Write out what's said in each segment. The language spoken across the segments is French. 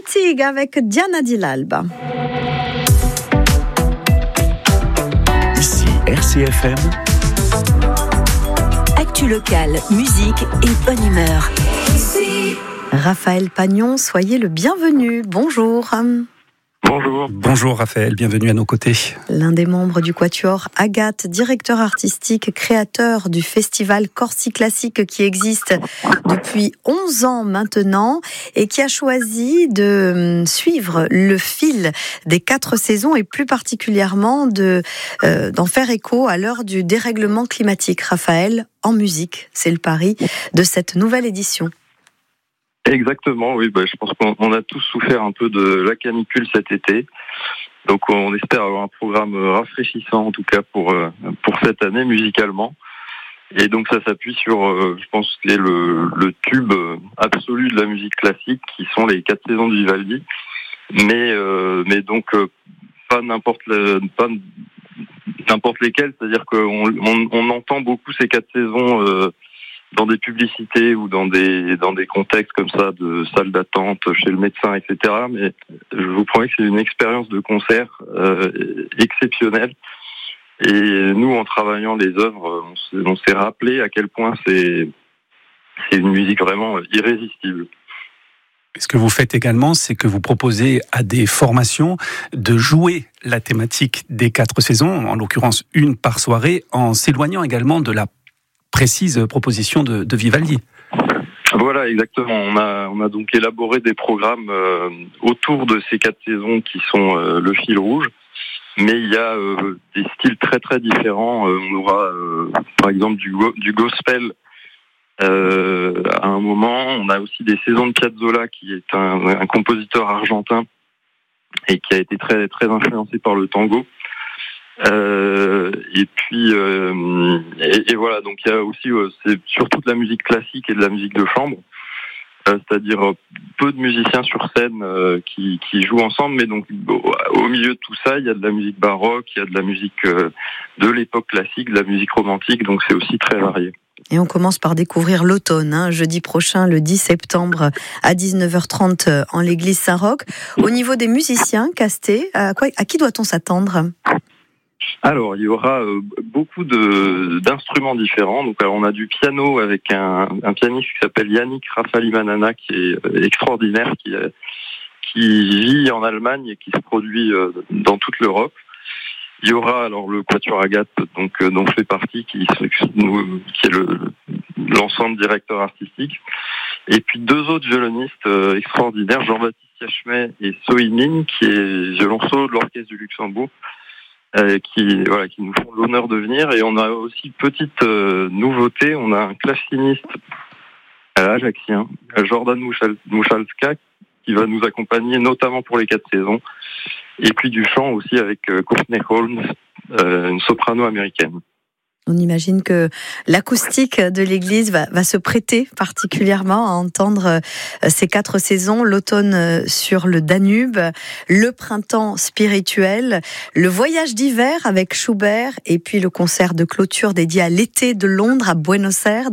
Litzig avec Diana Di l'Alba. Ici RCFM. Actu locale, musique et bonne humeur. Raphaël Pagnon, soyez le bienvenu. Bonjour. Bonjour. Bonjour Raphaël, bienvenue à nos côtés. L'un des membres du Quatuor Agathe, directeur artistique, créateur du festival Corsi Classique qui existe depuis 11 ans maintenant et qui a choisi de suivre le fil des 4 saisons et plus particulièrement d'en faire écho à l'heure du dérèglement climatique. Raphaël, en musique, c'est le pari de cette nouvelle édition. Exactement, oui. Je pense qu'on a tous souffert un peu de la canicule cet été. Donc on espère avoir un programme rafraîchissant en tout cas pour cette année musicalement. Et donc ça s'appuie sur, je pense que c'est le tube absolu de la musique classique qui sont les 4 saisons de Vivaldi. Mais donc pas n'importe lesquelles, c'est-à-dire qu'on entend beaucoup ces 4 saisons dans des publicités ou dans des contextes comme ça de salle d'attente chez le médecin, etc. Mais je vous promets que c'est une expérience de concert exceptionnelle. Et nous, en travaillant les œuvres, on s'est rappelé à quel point c'est une musique vraiment irrésistible. Ce que vous faites également, c'est que vous proposez à des formations de jouer la thématique des 4 saisons, en l'occurrence une par soirée, en s'éloignant également de la précise proposition de Vivaldi. Voilà, exactement. On a donc élaboré des programmes autour de ces 4 saisons qui sont le fil rouge, mais il y a des styles très très différents. On aura par exemple du gospel à un moment. On a aussi des saisons de Piazzolla, qui est un compositeur argentin et qui a été très très influencé par le tango. Et puis et voilà, donc il y a aussi c'est surtout de la musique classique et de la musique de chambre, c'est-à-dire peu de musiciens sur scène qui jouent ensemble, mais donc au milieu de tout ça il y a de la musique baroque, il y a de la musique de l'époque classique, de la musique romantique, donc c'est aussi très varié. Et on commence par découvrir l'automne, jeudi prochain, le 10 septembre, à 19h30 en l'église Saint-Roch. Au niveau des musiciens castés, à qui doit-on s'attendre ? Alors, il y aura beaucoup d'instruments différents. Donc, alors, on a du piano avec un pianiste qui s'appelle Yannick Rafali-Manana, qui est extraordinaire, qui vit en Allemagne et qui se produit dans toute l'Europe. Il y aura alors le Quatuor Agathe, donc dont je fais partie, qui est l'ensemble directeur artistique. Et puis 2 autres violonistes extraordinaires, Jean-Baptiste Yachmet et Sohi Min, qui est violon solo de l'Orchestre du Luxembourg. Qui nous font l'honneur de venir. Et on a aussi petite nouveauté, on a un claveciniste ajaxien, Jordan Mouchalska, qui va nous accompagner notamment pour les 4 saisons, et puis du chant aussi avec Courtney Holmes, une soprano américaine. On imagine que l'acoustique de l'église va se prêter particulièrement à entendre ces 4 saisons, l'automne sur le Danube, le printemps spirituel, le voyage d'hiver avec Schubert et puis le concert de clôture dédié à l'été de Londres à Buenos Aires.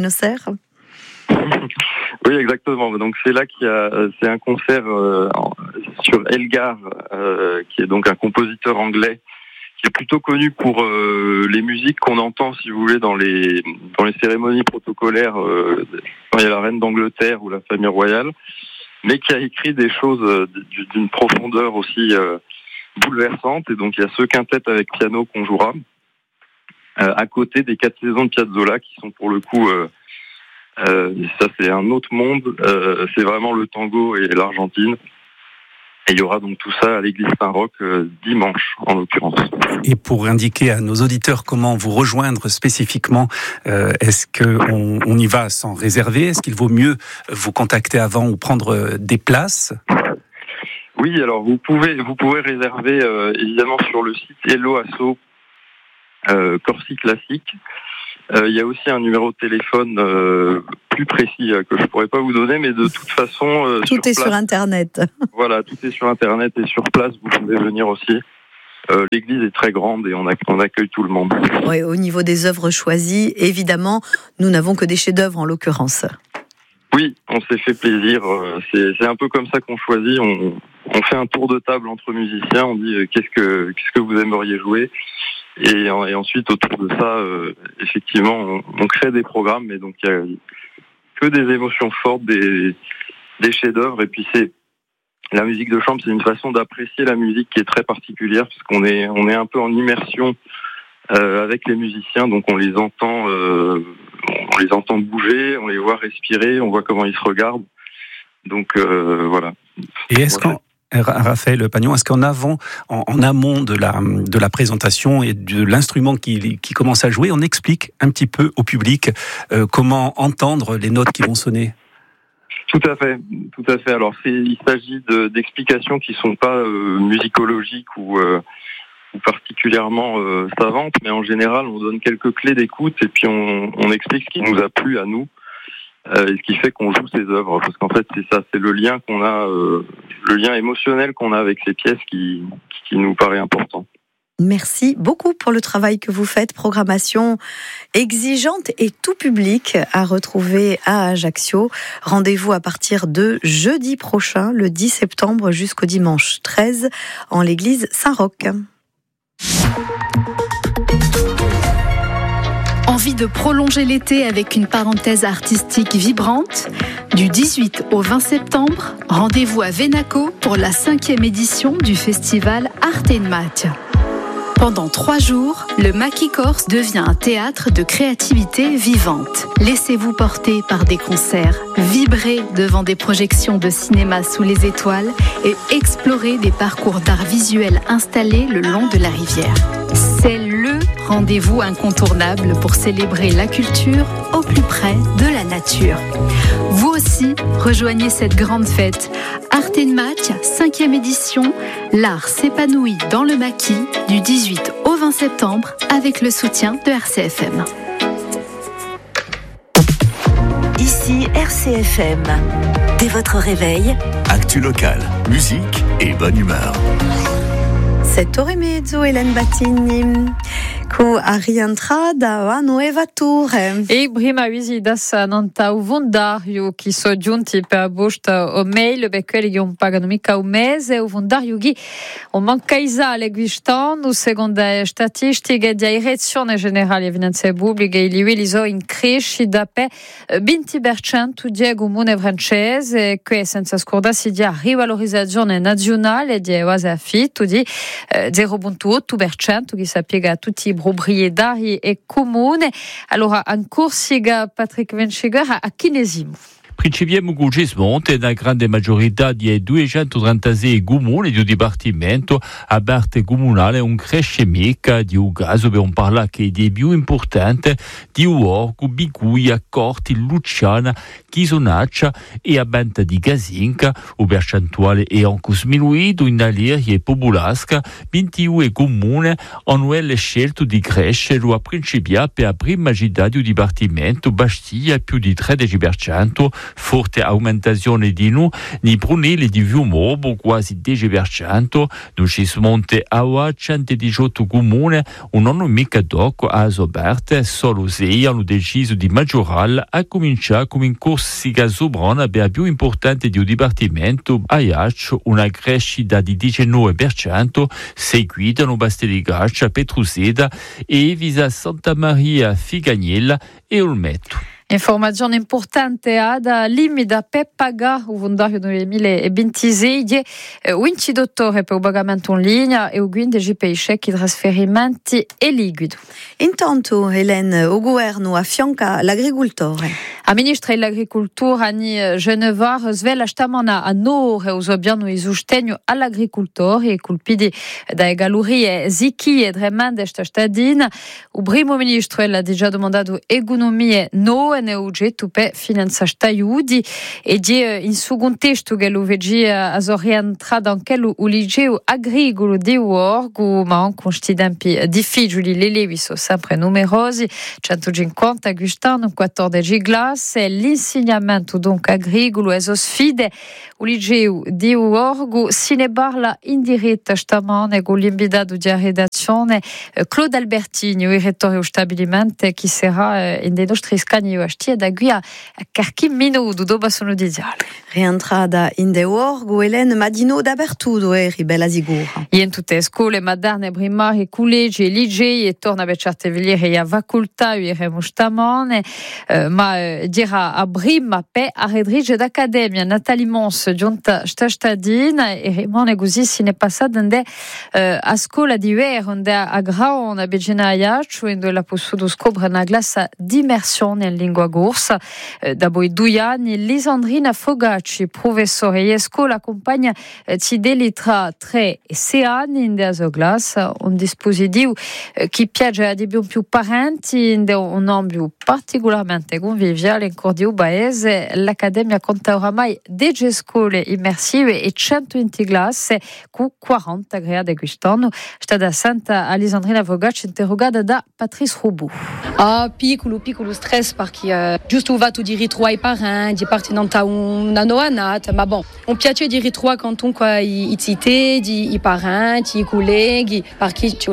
Oui, exactement. Donc c'est là c'est un concert sur Elgar, qui est donc un compositeur anglais, qui est plutôt connu pour les musiques qu'on entend, si vous voulez, dans les cérémonies protocolaires, quand il y a la reine d'Angleterre ou la famille royale, mais qui a écrit des choses d'une profondeur aussi bouleversante. Et donc il y a ce quintet avec piano qu'on jouera à côté des 4 saisons de Piazzolla, qui sont pour le coup ça c'est un autre monde, c'est vraiment le tango et l'Argentine. Et il y aura donc tout ça à l'église Saint-Roch dimanche, en l'occurrence. Et pour indiquer à nos auditeurs comment vous rejoindre spécifiquement, est-ce qu'on y va sans réserver ? Est-ce qu'il vaut mieux vous contacter avant ou prendre des places ? Oui, alors vous pouvez réserver évidemment sur le site Hello Asso Corsi Classique. Il y a aussi un numéro de téléphone plus précis que je pourrais pas vous donner, mais de toute façon... tout est sur Internet. Voilà, tout est sur Internet et sur place, vous pouvez venir aussi. L'église est très grande et on accueille tout le monde. Oui, au niveau des œuvres choisies, évidemment, nous n'avons que des chefs-d'œuvre en l'occurrence. Oui, on s'est fait plaisir. C'est un peu comme ça qu'on choisit. On fait un tour de table entre musiciens. On dit qu'est-ce que vous aimeriez jouer. Et ensuite, autour de ça, effectivement, on crée des programmes. Mais donc, il y a que des émotions fortes, des chefs-d'œuvre. Et puis, la musique de chambre, c'est une façon d'apprécier la musique qui est très particulière, parce qu'on est un peu en immersion avec les musiciens. Donc, on les entend bouger, on les voit respirer, on voit comment ils se regardent. Donc, voilà. Et Raphaël Pagnon, est-ce qu'en amont de la présentation et de l'instrument qui commence à jouer, on explique un petit peu au public comment entendre les notes qui vont sonner? Tout à fait. Alors, il s'agit d'explications qui sont pas musicologiques ou particulièrement savantes, mais en général, on donne quelques clés d'écoute et puis on explique ce qui nous a plu à nous. Et ce qui fait qu'on joue ces œuvres, parce qu'en fait c'est ça, c'est le lien qu'on a, le lien émotionnel qu'on a avec ces pièces qui nous paraît important. Merci beaucoup pour le travail que vous faites. Programmation exigeante et tout public à retrouver à Ajaccio. Rendez-vous à partir de jeudi prochain, le 10 septembre, jusqu'au dimanche 13, en l'église Saint-Roch. Envie de prolonger l'été avec une parenthèse artistique vibrante? Du 18 au 20 septembre, rendez-vous à Venaco pour la 5e édition du festival Arte in Macchia. Pendant 3 jours, le Maquis Corse devient un théâtre de créativité vivante. Laissez-vous porter par des concerts, vibrez devant des projections de cinéma sous les étoiles et explorez des parcours d'art visuel installés le long de la rivière. C'est le rendez-vous incontournable pour célébrer la culture au plus près de la nature. Vous aussi, rejoignez cette grande fête. Arte in Macchia, 5e édition, l'art s'épanouit dans le Maquis du 18 au 20 septembre avec le soutien de RCFM. Ici RCFM. Dès votre réveil, actu locale, musique et bonne humeur. 7h30, Hélène Battini. Cu rientra da una nuova tour. E prima visita nanta un vondario che sono giunti per bosta o mail, quelli che non pagano mica un mese, un vondario che non manca isale quest'anno, secondo le statistiche di direzione generale delle finanze pubbliche, i livelli sono in crescita per 20% di comune francese, che senza scordarsi di rivalorizzazione nazionale di quasi affitto di 0,8%, che si applica a tutti i proprietari e comuni. Allora, in Corsica, Patrick Venchiger, a chinesimo. Principiamo con Gismonte, una grande maggiorità di 236 comuni di un dipartimento a parte comunale, un crescimento di un caso per un parla che è più importante di Uorgu, Biguia, Corti, Luciana, Chisonaccia e a Benta di Gazinca, un percentuale è anche sminuito in Aliria e Populasca, 22 comuni hanno scelto di crescere a principiare per la prima città di un dipartimento, Bastiglia più di 13%, forte aumentazione di ni Brunelli di Viumobo quasi 10%, no Cismonte Aua 118 comuni, un anno mica dopo a Asoberte, solo 6 hanno deciso di maggiorare a cominciare come in Corsica Sobrana per più importante di un dipartimento, Aiac una crescita di 19%, seguitano Bastelicaccia, Petruseda e Visa Santa Maria Figagnella e Olmetto. Informazione importante da limita per pagare il vondario 2026 15 dottore per il pagamento in linea e 15 per i cheque trasferimenti e liquido. Intanto, Hélène, il governo affianca l'agricoltore. A ministra dell'agricoltura Anni Genevar svela stamana a Nore usobiano il sostegno all'agricoltore colpiti dalle galerie Zicchi e Dremande stadina. Il primo ministro ha già domandato economie no e oggetto per finanziare aiuti e in suo contesto che lo vedi a orientrare anche il liceo agricolo di Uorgu, ma anche con questi tempi difficili, le levi sono sempre numerosi, 150 quest'anno, 14 classi, l'insegnamento dunque agricolo e sfide il liceo di Uorgu se ne parla in diretta stamane con l'invitato di redazione Claude Albertini, il rettore dello stabilimento che sarà in dei nostri scani stia da guia carchi minuto dopo sono di diale. Rientrada in de orgo Hélène Madino d'Abertudo e ribella sigura. In tutte le scuole moderne, primari, collegi e licei e torna a certe vegliere a facoltà e remustamone, ma dirà a Brima pe a redrige d'accademia Nathalie Mons giunta stadina e rimane così si ne passata a scuola di Vero a Graon a Beginaia in la possuto scoprire una classe d'immersione in lingua corsa da poi 2 anni Lisandrina Fogacci professore e scuola compagna ci delitra 3 e 6 anni in dea classe un dispositivo che piace a dei più parenti in un ambito particolarmente conviviale in cordio paese. L'Accademia conta oramai 10 scuole immersive e 120 classi con 40 gradi quest'anno. Stata Santa Alisandrina Fogacci interrogata da Patrice Roubou. Piccolo stress perché giusto va tu di ritrovare i parenti, partenza un anno annata, ma bon, un piace di ritrovare comunque i citi, i parenti, i colleghi, perché c'è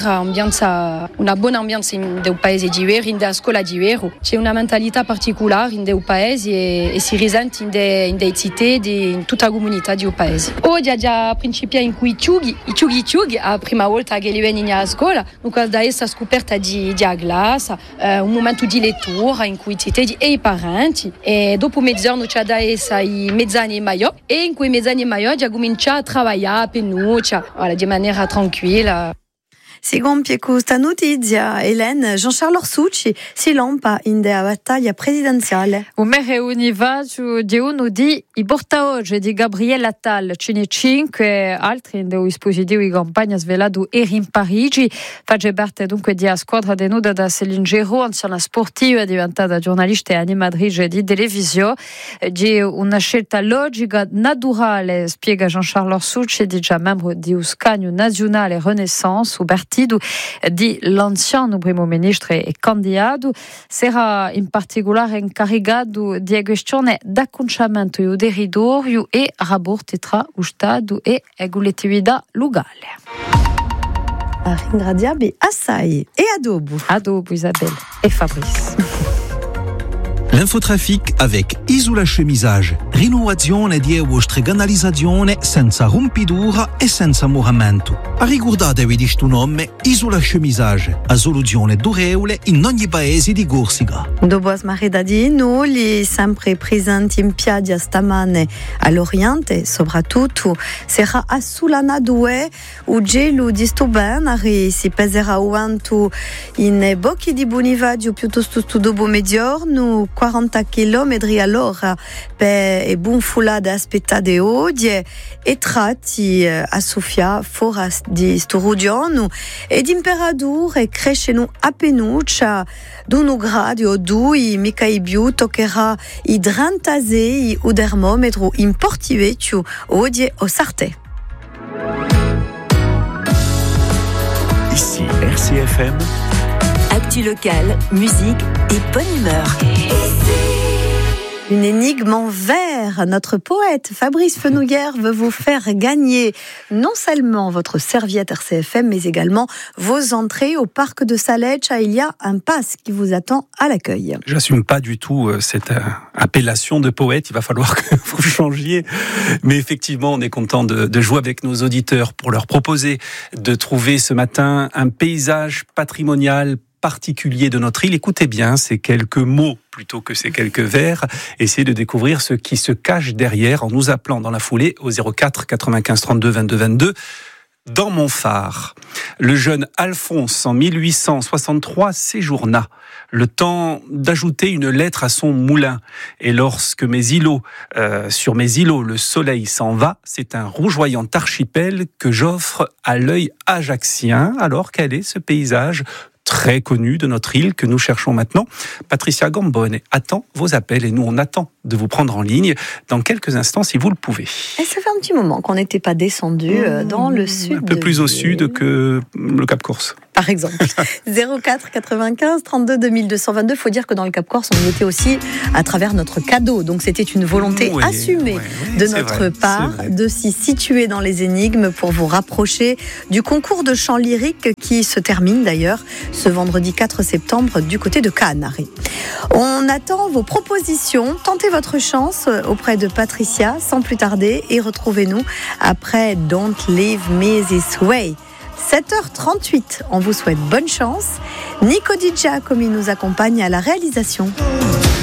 una buona ambiance in un paese di Vero, in una scuola di Vero, c'è una mentalità particolare in un paese e si risente in dei citi in tutta la comunità di un paese. Oggi ha già principiato in cui i ciughi, la prima volta che li vengono a scuola, dunque da essa scoperta di classe, un momento di lettura in cui i citi e i parenti, e dopo mezz'anno c'è da essa i mezz'anni e maior, e in quei mezz'anni e maior già comincia a lavorare di maniera tranquilla. Si compie questa notizia, Hélène, Jean-Charles Orsucci si lampa in dea battaglia presidenziale. Un mere univaggio di uno di i portaoggi di Gabriele Attal, Cine5 e altri in dei dispositivi di campagna svelato eri in Parigi. Face parte dunque di a squadra tenuta da Céline Géraud, anziana sportiva, è diventata giornalista e animatrice di televisione. Di una scelta logica, naturale, spiega Jean-Charles Orsucci, di già membro di Uscagno Nazionale Renaissance, di l'ancien primo ministro e candidato, sarà in particolare incaricato di questione d'acconciamento e territorio e rapporti tra lo Stato e la collettività locale. A ringraziarvi assai e a dopo. A dopo Isabelle e Fabrice. L'infotrafic avec Isola Chemisage. Rinnovazione di vostra canalizzazione senza rompidura e senza muramento. Ricordatevi di sto nome Isola Chemisage, a soluzione durevole in ogni paese di Corsica. Dopo smaridadi noi sempre presenti in piazza stamane all'Oriente, soprattutto sarà a Sulana 2 o gelo di sto ben si peserà avanti in bocchi di Bonivaggio piuttosto dopo mezzogiorno 40 km all'ora per e buon fulade aspettade oggi e tratti a Sofia fora di sto giorno e temperature crescono appena d'1 grado o 2 mica i più toccherà i 36 o termometro in Portivecchio oggi o Sarthe. Ici RCFM. Actu locale, musique et bonne humeur. Une énigme en vers. Notre poète Fabrice Fenouillère veut vous faire gagner non seulement votre serviette RCFM, mais également vos entrées au parc de Saleccia. Il y a un pass qui vous attend à l'accueil. J'assume pas du tout cette appellation de poète. Il va falloir que vous changiez. Mais effectivement, on est content de jouer avec nos auditeurs pour leur proposer de trouver ce matin un paysage patrimonial particulier de notre île. Écoutez bien ces quelques mots plutôt que ces quelques vers. Essayez de découvrir ce qui se cache derrière en nous appelant dans la foulée au 04 95 32 22 22. Dans mon phare, le jeune Alphonse en 1863 séjourna, le temps d'ajouter une lettre à son moulin. Et lorsque sur mes îlots, le soleil s'en va, c'est un rougeoyant archipel que j'offre à l'œil ajaxien. Alors quel est ce paysage très connu de notre île que nous cherchons maintenant? Patricia Gambone attend vos appels et nous on attend de vous prendre en ligne dans quelques instants si vous le pouvez. Et ça fait un petit moment qu'on n'était pas descendu dans le sud. Un peu plus au sud que le Cap Corse. par exemple. 04 95 32 2222. Faut dire que dans le Cap Corse, on y était aussi à travers notre cadeau. Donc c'était une volonté assumée de notre part de s'y situer dans les énigmes pour vous rapprocher du concours de chant lyrique qui se termine d'ailleurs ce vendredi 4 septembre du côté de Canary. On attend vos propositions. Tentez votre chance auprès de Patricia sans plus tarder et retrouvez-nous après Don't Leave Me This Way. 7h38, on vous souhaite bonne chance. Nico Di Giacomi nous accompagne à la réalisation.